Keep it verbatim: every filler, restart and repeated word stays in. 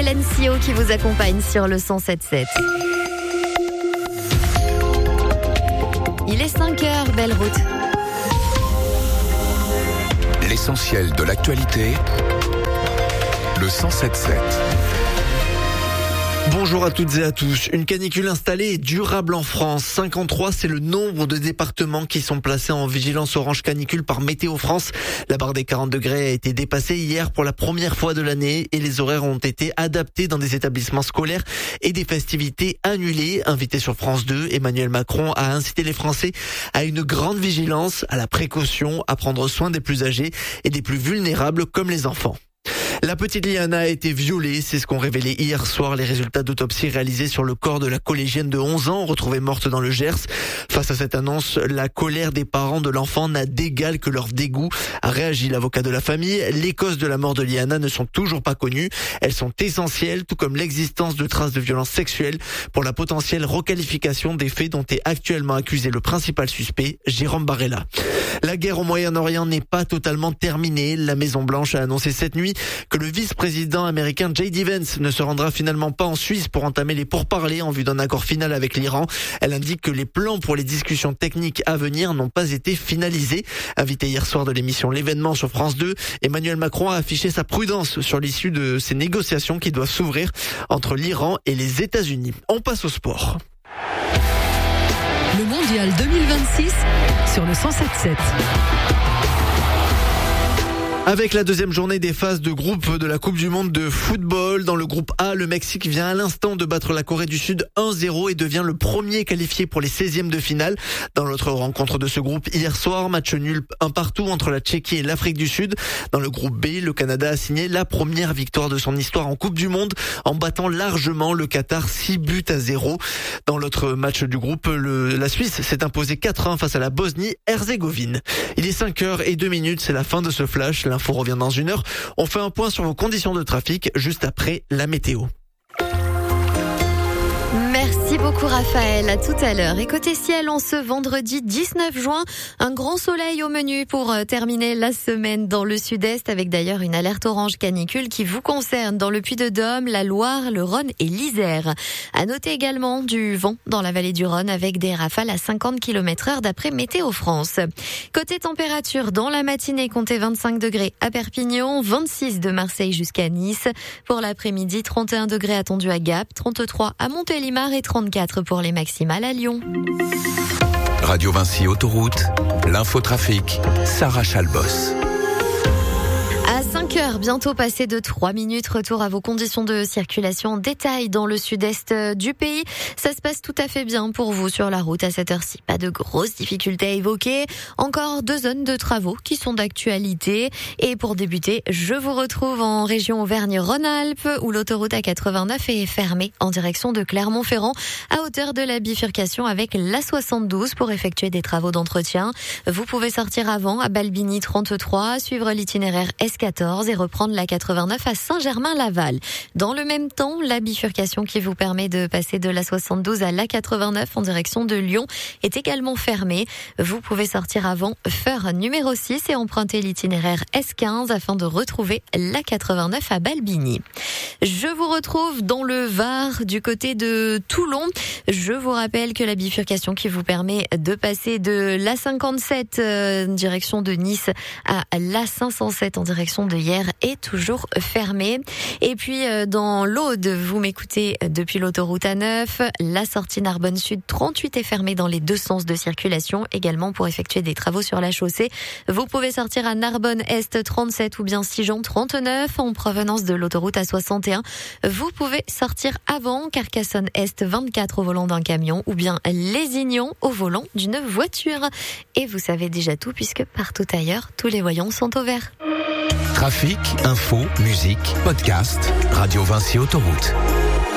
Hélène Sio qui vous accompagne sur le cent sept sept. Il est cinq heures, belle route. L'essentiel de l'actualité, le cent sept sept. Bonjour à toutes et à tous. Une canicule installée et durable en France. cinquante-trois, c'est le nombre de départements qui sont placés en vigilance orange canicule par Météo France. La barre des quarante degrés a été dépassée hier pour la première fois de l'année et les horaires ont été adaptés dans des établissements scolaires et des festivités annulées. Invité sur France deux, Emmanuel Macron a incité les Français à une grande vigilance, à la précaution, à prendre soin des plus âgés et des plus vulnérables comme les enfants. La petite Liana a été violée, c'est ce qu'ont révélé hier soir les résultats d'autopsie réalisés sur le corps de la collégienne de onze ans retrouvée morte dans le Gers. Face à cette annonce, la colère des parents de l'enfant n'a d'égal que leur dégoût, a réagi l'avocat de la famille. Les causes de la mort de Liana ne sont toujours pas connues. Elles sont essentielles, tout comme l'existence de traces de violences sexuelles pour la potentielle requalification des faits dont est actuellement accusé le principal suspect, Jérôme Barella. La guerre au Moyen-Orient n'est pas totalement terminée. La Maison-Blanche a annoncé cette nuit que le vice-président américain J D Vance ne se rendra finalement pas en Suisse pour entamer les pourparlers en vue d'un accord final avec l'Iran. Elle indique que les plans pour les discussions techniques à venir n'ont pas été finalisés. Invité hier soir de l'émission L'événement sur France deux, Emmanuel Macron a affiché sa prudence sur l'issue de ces négociations qui doivent s'ouvrir entre l'Iran et les États-Unis. On passe au sport. Le mondial deux mille vingt-six sur le cent sept sept. Avec la deuxième journée des phases de groupe de la Coupe du Monde de football, dans le groupe A, le Mexique vient à l'instant de battre la Corée du Sud un zéro et devient le premier qualifié pour les seizièmes de finale. Dans l'autre rencontre de ce groupe, hier soir, match nul un partout entre la Tchéquie et l'Afrique du Sud. Dans le groupe B, le Canada a signé la première victoire de son histoire en Coupe du Monde en battant largement le Qatar six buts à zéro. Dans l'autre match du groupe, le, la Suisse s'est imposée quatre un face à la Bosnie-Herzégovine. Il est cinq heures et deux minutes, c'est la fin de ce flash. L'info revient dans une heure. On fait un point sur vos conditions de trafic juste après la météo. Merci beaucoup Raphaël, à tout à l'heure. Et côté ciel, en ce vendredi dix-neuf juin, un grand soleil au menu pour terminer la semaine dans le sud-est, avec d'ailleurs une alerte orange canicule qui vous concerne dans le Puy-de-Dôme, la Loire, le Rhône et l'Isère. À noter également du vent dans la vallée du Rhône avec des rafales à cinquante kilomètres heure d'après Météo France. Côté température, dans la matinée, comptez vingt-cinq degrés à Perpignan, vingt-six de Marseille jusqu'à Nice. Pour l'après-midi, trente et un degrés attendus à Gap, trente-trois à Montélimar et trente-quatre pour les maximales à Lyon. Radio Vinci Autoroute, l'infotrafic, Sarah Chalbos. À cinq heures, bientôt passé de trois minutes, retour à vos conditions de circulation en détail dans le sud-est du pays. Ça se passe tout à fait bien pour vous sur la route à cette heure-ci. Pas de grosses difficultés à évoquer. Encore deux zones de travaux qui sont d'actualité. Et pour débuter, je vous retrouve en région Auvergne-Rhône-Alpes où l'autoroute A quatre-vingt-neuf est fermée en direction de Clermont-Ferrand à hauteur de la bifurcation avec l'A soixante-douze pour effectuer des travaux d'entretien. Vous pouvez sortir avant à Balbigny trente-trois, suivre l'itinéraire S quatorze et reprendre l'A quatre-vingt-neuf à Saint-Germain-Laval. Dans le même temps, la bifurcation qui vous permet de passer de l'A soixante-douze à l'A quatre-vingt-neuf en direction de Lyon est également fermée. Vous pouvez sortir avant Feur numéro six et emprunter l'itinéraire S quinze afin de retrouver l'A quatre-vingt-neuf à Balbigny. Je vous retrouve dans le Var du côté de Toulon. Je vous rappelle que la bifurcation qui vous permet de passer de l'A cinquante-sept euh, direction de Nice à l'A cinq cent sept en direction de Hyères est toujours fermée. Et puis euh, dans l'Aude, vous m'écoutez depuis l'autoroute A neuf, la sortie Narbonne Sud trente-huit est fermée dans les deux sens de circulation, également pour effectuer des travaux sur la chaussée. Vous pouvez sortir à Narbonne Est trente-sept ou bien Sigean trente-neuf en provenance de l'autoroute A soixante et un. Vous pouvez sortir avant Carcassonne Est vingt-quatre au volant d'un camion ou bien Lézignan au volant d'une voiture. Et vous savez déjà tout puisque partout ailleurs, tous les voyants sont au vert. Trafic, info, musique, podcast, Radio Vinci Autoroute.